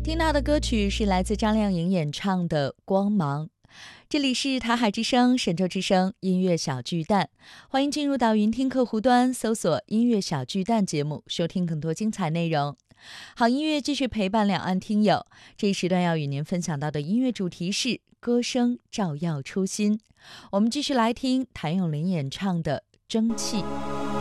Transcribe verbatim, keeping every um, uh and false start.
听到的歌曲是来自张靓颖演唱的《光芒》。这里是台海之声、神州之声音乐小巨蛋，欢迎进入到云听客户端，搜索音乐小巨蛋节目，收听更多精彩内容。好音乐继续陪伴两岸听友，这一时段要与您分享到的音乐主题是歌声照耀初心。我们继续来听谭咏麟演唱的《蒸汽》。